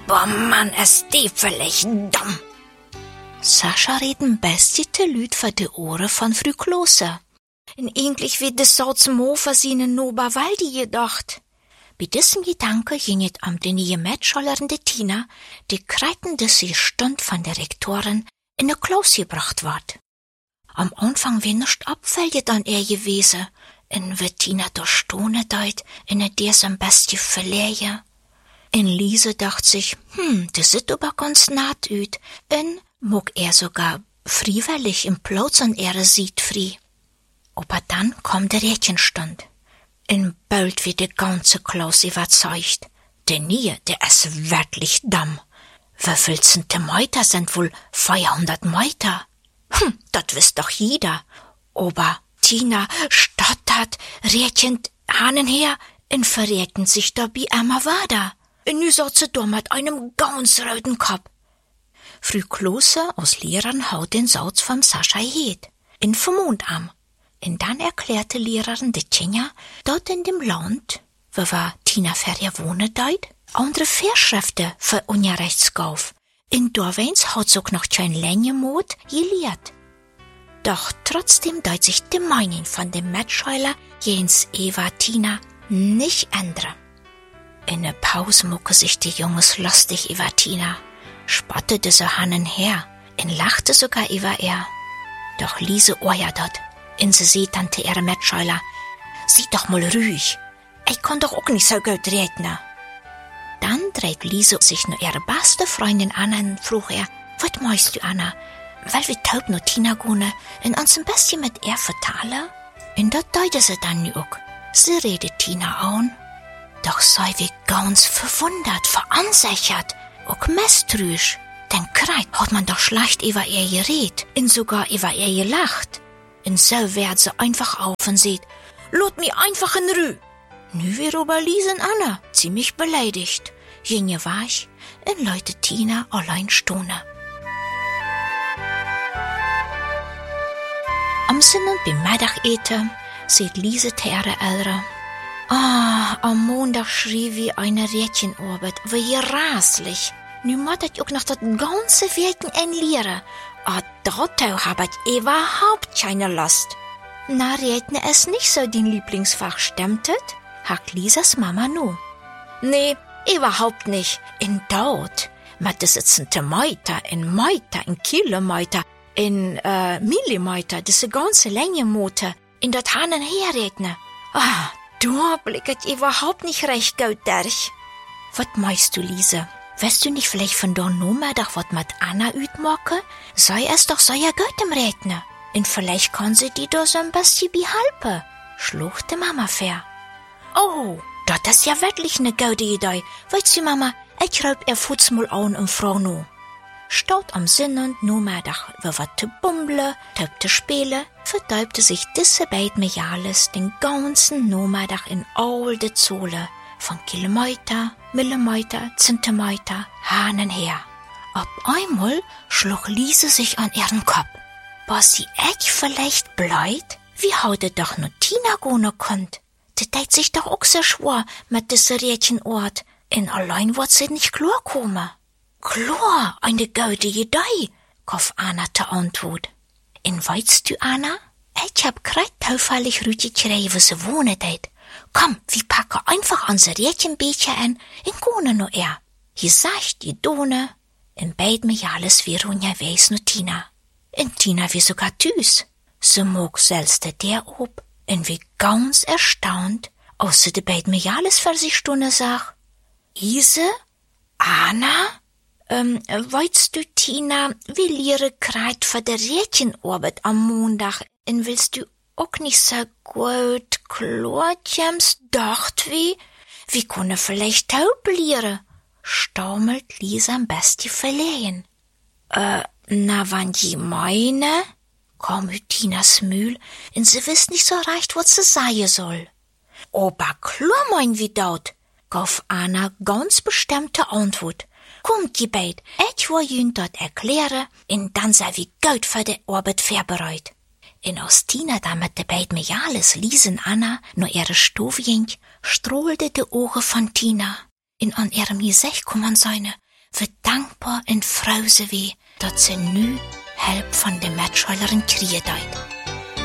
Boah, Mann, es die völlig dumm. Sascha reden bestete Lüd für die Ohren von Frü Klose. En eigentlich wie des Sauts Mo versinnen Noba Waldi gedacht. Bei diesem Gedanke ging es um die neue Mitschülerin der Tina, die kreiten, dass sie Stund von der Rektorin in eine Klasse gebracht ward. Am Anfang war nicht abfällig an ihr gewesen, en wird Tina durch Stone deut, in der am besten verleihe. En Lise dacht sich, das sieht aber ganz naht ut, en mag er sogar freiwillig im Platz an ihre sieht frei. Aber dann kam der Rätchenstund. En bald wie die ganze Klasse überzeugt. Der Nie, der ist wirklich dumm. Wie viel Zentimeter sind wohl 400 Meter? Dat wisst doch jeder. Aber Tina stottert, rätchend her, en verräten sich dabei immer weiter. En nu saß sie da mit einem ganz roten Kopf. Frü Klose aus Lehrern haut den Sauz vom Sascha het, in Vermond am. Und dann erklärte Lehrerin de Tjenja, dort in dem Land, wo war Tina Ferja wohne deut, andere Vorschriften für Unrechtskauf. In Dorweins hat sogar noch kein Längemod gelehrt. Doch trotzdem deut sich die Meinung von dem Mitschüler jens Eva Tina nicht ändern. In der Pause mucke sich die Jungs lustig über Tina, spottete sie her und lachte sogar über er. Doch Lise oja dort. Und sie sieht dann zu ihrer Mitschüler, sieh doch mal ruhig, ich kann doch auch nicht so gut reden. Dann dreht Lise sich nur ihre beste Freundin an und frug er, was meinst du, Anna? Weil wir taub nur Tina gehen und uns ein bisschen mit ihr vertalen? Und das deute sie dann nu auch. Sie redet Tina an, doch sei wie ganz verwundert, verunsichert, auch misstrauisch. Denn kreit hat man doch schlecht über ihr geredet und sogar über ihr gelacht. Und so wird sie einfach auf und sieht, lot mich einfach in Ruhe. Nu wir aber Lise und Anna ziemlich beleidigt. Jinge war ich, und Leute Tina allein stone. Am Sinnen beim Mittageten sieht Lise zu ihrer Eltern. Am Montag schrie wie eine Rädchenarbeit, wie raslich. Nu muss ich auch noch das ganze Wirken enlieren. Dazu hab ich überhaupt keine Lust. Na, Rädne ist nicht so dein Lieblingsfach, stimmtet? Hakt Lisas Mama nu. Nee, überhaupt nicht. In dort, mit diese Zentimeter, in Meter, in Kilometer, in Millimeter, diese ganze Länge Motor, in dat Hanen herredne. Du blicket überhaupt nicht recht gut durch. Was meinst du, Lise? Weißt du nicht vielleicht von der Nummer doch was mit Anna utmachen? Sei es doch so ja gut im Redner. Und vielleicht kann sie die da so ein bisschen behalten, schlug die Mama fair. Oh, das ist ja wirklich eine gute Idee. Weißt du, Mama, ich raub ihr Fuß mal an und frau nu. Staut am Sinn und Nummer doch, wo wat zu bumble, zu spielen, vertäubte sich diese beiden Mäjales den ganzen Nummer doch in all de Zolle. Von Kilometer, Millimeter, Zentimeter, Hanen her. Auf einmal schlug Lise sich an ihren Kopf. Was sie echt vielleicht bleit, wie heute doch nur Tina gehen konnt. Das tät sich doch auch so schwer mit dieser Rädchenort. In allein wird sie nicht klar kommen. Klar, eine gute Idee, gab Anna zur Antwort. Und weißt du, Anna? Ich hab grad zufällig Rüdi gekriegt, wo sie wohnen tät. Komm, wir packen einfach unser Rädchenbecher an und gehen nur er. Hier sagt die Done, in beiden mir alles wie Runja weiß nur Tina. Und Tina wie sogar tüß. Sie mag selbst der ob, und wie ganz erstaunt, als sie die beiden mir alles für sich Stunde sag. Ise? Anna? Weißt du, Tina, wir lehren grad für der Rädchenarbeit am Montag, und willst du auch nicht so gut Klortjems dacht wie kunne vielleicht taub lehren? Staumelt Lisa am besten verlehen. Na, wann die meine? Kam Tinas Mühl, und sie wiss nicht so recht, was sie sagen soll. Aber klar mein wie dort, gab Anna ganz bestimmte Antwort. Kommt die beid, ich will jün dort erklären, und dann sei wie gut für die Arbeit vorbereit. In aus Tina da mit de beid Mejales Lisen Anna nur ihre Stove ging, strahlte die Augen von Tina. In an ihrem Gesicht kommen seine wie dankbar en froh sie wie, dat sie nu Help von de Matschheulerin kriegt hat.